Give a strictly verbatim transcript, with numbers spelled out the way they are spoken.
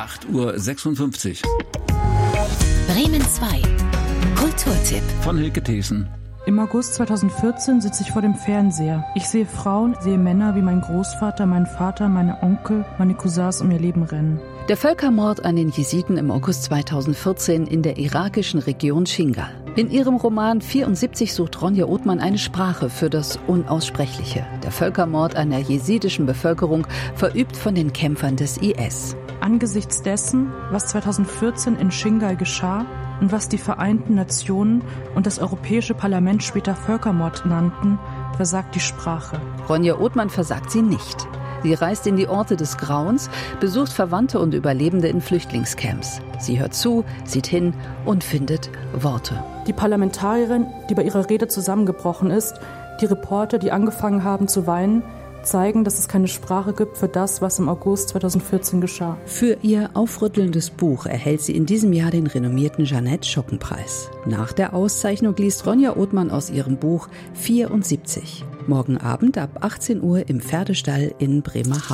acht Uhr sechsundfünfzig. Bremen zwei. Kulturtipp. Von Hilke Thesen. Im August zweitausendvierzehn sitze ich vor dem Fernseher. Ich sehe Frauen, sehe Männer wie mein Großvater, mein Vater, meine Onkel, meine Cousins um ihr Leben rennen. Der Völkermord an den Jesiden im August zweitausendvierzehn in der irakischen Region Shingal. In ihrem Roman vierundsiebzig sucht Ronja Othmann eine Sprache für das Unaussprechliche. Der Völkermord an der jesidischen Bevölkerung, verübt von den Kämpfern des I S. Angesichts dessen, was zweitausendvierzehn in Shingal geschah und was die Vereinten Nationen und das Europäische Parlament später Völkermord nannten, versagt die Sprache. Ronja Othmann versagt sie nicht. Sie reist in die Orte des Grauens, besucht Verwandte und Überlebende in Flüchtlingscamps. Sie hört zu, sieht hin und findet Worte. Die Parlamentarierin, die bei ihrer Rede zusammengebrochen ist, die Reporter, die angefangen haben zu weinen, zeigen, dass es keine Sprache gibt für das, was im August zweitausendvierzehn geschah. Für ihr aufrüttelndes Buch erhält sie in diesem Jahr den renommierten Jeanette-Schocken-Preis. Nach der Auszeichnung liest Ronja Othmann aus ihrem Buch vierundsiebzig. Morgen Abend ab achtzehn Uhr im Pferdestall in Bremerhaven.